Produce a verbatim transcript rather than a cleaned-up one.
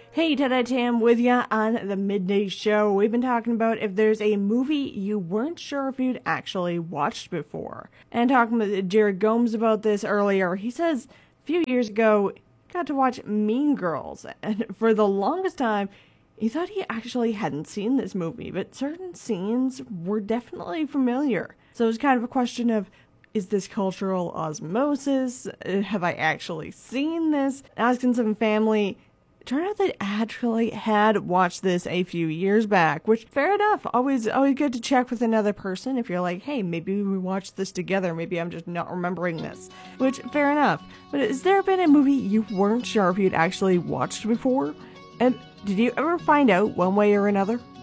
Hey, Ted Tam with ya on the Midday Show. We've been talking about if there's a movie you weren't sure if you'd actually watched before. And talking with Jared Gomes about this earlier, he says a few years ago, he got to watch Mean Girls. And for the longest time, he thought he actually hadn't seen this movie, but certain scenes were definitely familiar. So it was kind of a question of, is this cultural osmosis? Have I actually seen this? Asking some family, turned out they actually had watched this a few years back, which, fair enough. Always always good to check with another person if you're like, hey, maybe we watched this together. Maybe I'm just not remembering this. Which, fair enough. But has there been a movie you weren't sure if you'd actually watched before? And did you ever find out one way or another?